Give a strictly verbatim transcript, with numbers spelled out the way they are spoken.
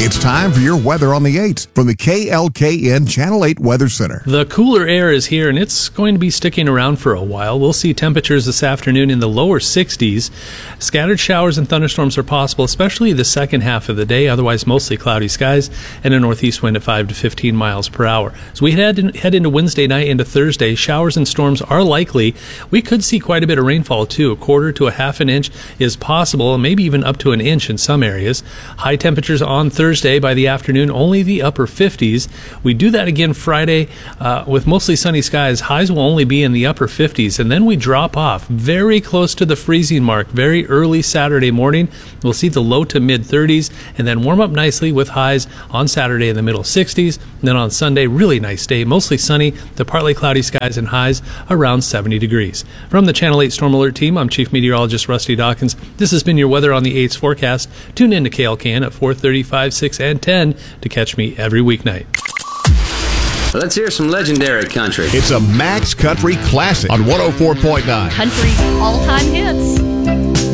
It's time for your weather on the eights from the K L K N Channel eight Weather Center. The cooler air is here, and it's going to be sticking around for a while. We'll see temperatures this afternoon in the lower sixties. Scattered showers and thunderstorms are possible, especially the second half of the day. Otherwise, mostly cloudy skies and a northeast wind at five to fifteen miles per hour. So we head, in, head into Wednesday night into Thursday. Showers and storms are likely. We could see quite a bit of rainfall, too. A quarter to a half an inch is possible, maybe even up to an inch in some areas. High temperatures on Thursday. By the afternoon, only the upper fifties. We do that again Friday uh, with mostly sunny skies. Highs will only be in the upper fifties, and then we drop off very close to the freezing mark very early Saturday morning. We'll see the low to mid thirties, and then warm up nicely with highs on Saturday in the middle sixties. And then on Sunday, really nice day, mostly sunny, the partly cloudy skies and highs around seventy degrees. From the Channel eight Storm Alert team, I'm Chief Meteorologist Rusty Dawkins. This has been your weather on the eights forecast. Tune in to K L K N at four thirty, five, six, and ten to catch me every weeknight. Let's hear some legendary country. It's a Max Country Classic on one oh four point nine. Country's all-time hits.